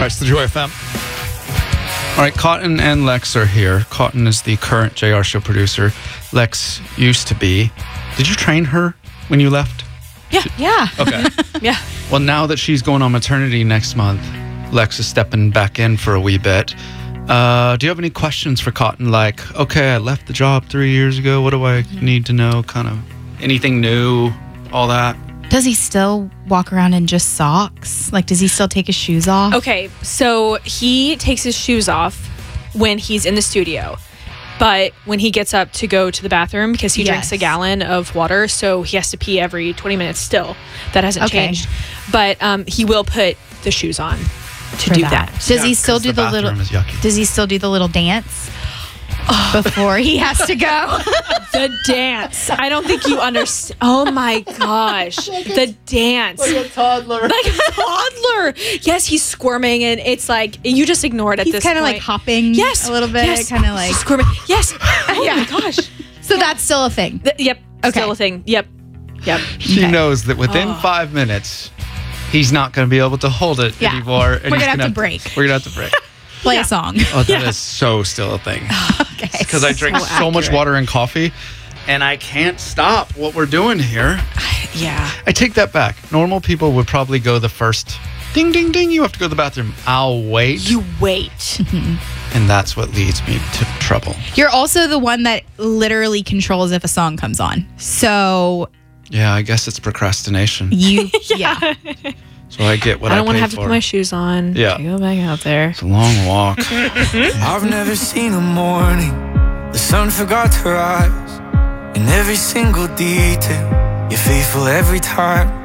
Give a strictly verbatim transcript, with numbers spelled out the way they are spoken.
right, it's the Joy F M. All right, Cotton and Lex are here. Cotton is the current J R Show producer. Lex used to be. Did you train her when you left? Yeah. Yeah. Okay. Yeah. Well, now that she's going on maternity next month, Lex is stepping back in for a wee bit. Uh, do you have any questions for Cotton? Like, okay, I left the job three years ago. What do I need to know? Kind of anything new, all that. Does he still walk around in just socks? Like, does he still take his shoes off? Okay, so he takes his shoes off when he's in the studio. But when he gets up to go to the bathroom, because he Yes. drinks a gallon of water, so he has to pee every twenty minutes still. That hasn't Okay. changed. But um, he will put the shoes on to For do that. that. Does Yeah, he still 'cause do the the, little? bathroom is yucky. Does he still do the little dance before he has to go? The dance. I don't think you understand. Oh my gosh. The dance. Like a toddler. Like a toddler. Yes, he's squirming and it's like, you just ignore it at He's this kind of point. like hopping Yes. a little bit, Yes. kind of like. He's squirming. Yes. Oh Yeah. my gosh. So that's still a thing. Th- yep. Okay. Still a thing. Yep. Yep. She Okay. knows that within Oh. five minutes, he's not going to be able to hold it Yeah. anymore. And We're he's gonna have to break. We're going to have to break. Play Yeah. a song. Oh, that is Yeah. so still a thing. Okay. Because I drink so, So much accurate. water and coffee, and I can't stop what we're doing here. Yeah. I take that back. Normal people would probably go the first ding, ding, ding. You have to go to the bathroom. I'll wait. You wait. And that's what leads me to trouble. You're also the one that literally controls if a song comes on. So Yeah, I guess it's procrastination. you, yeah. So I get what I I, don't want pay to have to for. put my shoes on. Yeah. To go back out there. It's a long walk. I've never seen a morning the sun forgot to rise. In every single detail, you're faithful every time.